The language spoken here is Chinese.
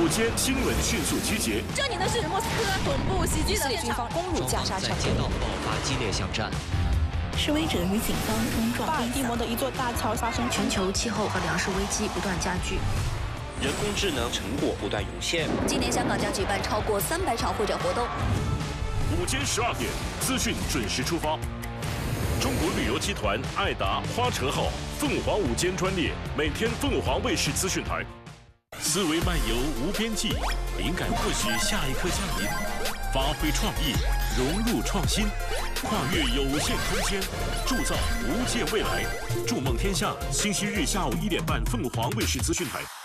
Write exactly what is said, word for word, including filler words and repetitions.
午间新闻迅速集结。 这里呢是莫斯科总部袭击的军方攻入加沙城， 街道爆发激烈巷战。 示威者与警方冲撞。 巴尔的摩的一座大桥发生全球气候和粮食危机不断加剧。 人工智能成果不断涌现。 今年香港将举办超过三百场会展活动。 午间十二点，资讯准时出发。中国旅游集团爱达花车号凤凰午间专列，每天凤凰卫视资讯台。思维漫游无边际，灵感或许下一刻降临。发挥创意，融入创新，跨越有限空间，铸造无界未来。筑梦天下，星期日下午一点半，凤凰卫视资讯台。